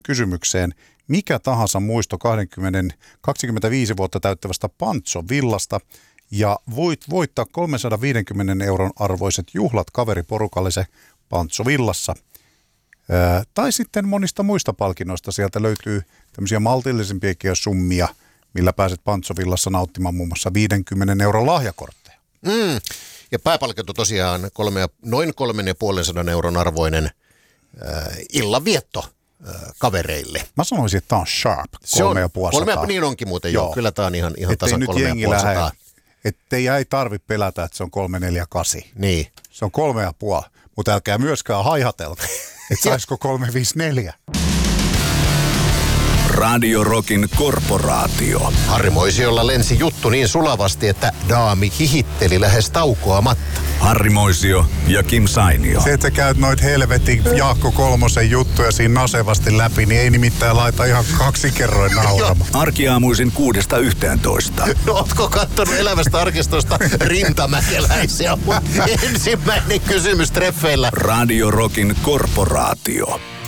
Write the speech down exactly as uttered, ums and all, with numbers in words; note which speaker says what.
Speaker 1: kysymykseen. Mikä tahansa muisto kaksikymmentä, kaksikymmentäviisi vuotta täyttävästä Pancho-villasta ja voit voittaa kolmesataaviisikymmentä euron arvoiset juhlat kaveriporukallisen Pancho-villassa. Öö, tai sitten monista muista palkinnoista sieltä löytyy tämmöisiä maltillisempiakin summia, millä pääset Pancho-villassa nauttimaan muun muassa viidenkymmenen euron lahjakortteja.
Speaker 2: Mm. Ja pääpalkinto tosiaan kolme, noin kolmen ja puolen sadan euron arvoinen äh, illanvietto äh, kavereille.
Speaker 1: Mä sanoisin, että tämä on sharp, kolme ja puoli
Speaker 2: kolme,
Speaker 1: sataa.
Speaker 2: Niin onkin muuten, joo. joo. Kyllä tämä on ihan, ihan
Speaker 1: ettei
Speaker 2: tasan kolme ja puoli sataa.
Speaker 1: Ettei ei tarvitse pelätä, että se on kolme neljä kahdeksan.
Speaker 2: Niin.
Speaker 1: Se on kolme ja puoli, mutta älkää myöskään haihatelko, että saisiko kolme viisi neljä.
Speaker 3: Radio Rockin korporaatio.
Speaker 2: Harri Moisiolla lensi juttu niin sulavasti, että daami hihitteli lähes taukoamatta.
Speaker 3: Harri Moisio ja Kim Sainio.
Speaker 1: Se, että sä käyt noit helvetin Jaakko Kolmosen juttuja siinä nasevasti läpi, niin ei nimittäin laita ihan kaksi kerroin nauramaan.
Speaker 3: Arkiaamuisin kuudesta yhteentoista.
Speaker 2: No, ootko kattonut elävästä arkistosta Rintamäkeläisiä? Ensimmäinen kysymys treffeillä.
Speaker 3: Radio Rockin korporaatio.